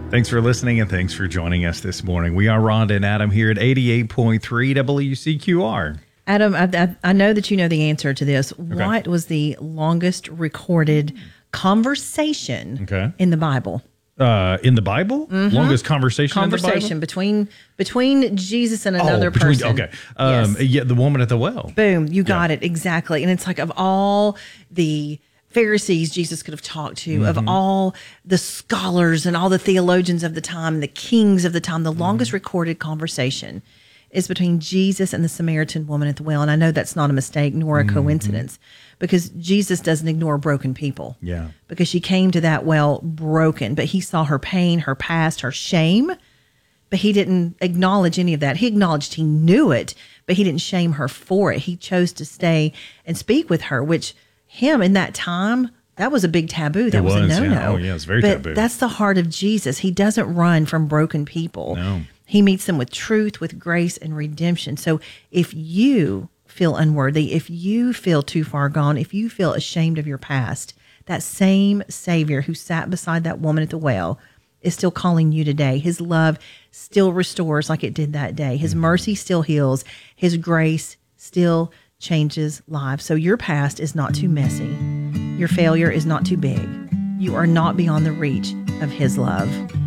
Thanks for listening and thanks for joining us this morning. We are Rhonda and Adam here at 88.3 WCQR. Adam, I know that you know the answer to this. Okay. What was the longest recorded conversation in the Bible? In the Bible? Mm-hmm. Longest conversation in the Bible? between Jesus and another person. Okay. Yeah, the woman at the well. Boom, you got it. Exactly. And it's like of all the Pharisees Jesus could have talked to, of all the scholars and all the theologians of the time, the kings of the time, the longest recorded conversation is between Jesus and the Samaritan woman at the well. And I know that's not a mistake nor a coincidence, because Jesus doesn't ignore broken people. Yeah. Because she came to that well broken, but he saw her pain, her past, her shame, but he didn't acknowledge any of that. He acknowledged he knew it, but he didn't shame her for it. He chose to stay and speak with her, which him in that time, that was a big taboo. That was a no-no. Yeah. Oh, yeah, it's very taboo. That's the heart of Jesus. He doesn't run from broken people. No. He meets them with truth, with grace, and redemption. So if you feel unworthy, if you feel too far gone, if you feel ashamed of your past, that same Savior who sat beside that woman at the well is still calling you today. His love still restores like it did that day. His mercy still heals. His grace still changes lives. So your past is not too messy. Your failure is not too big. You are not beyond the reach of his love.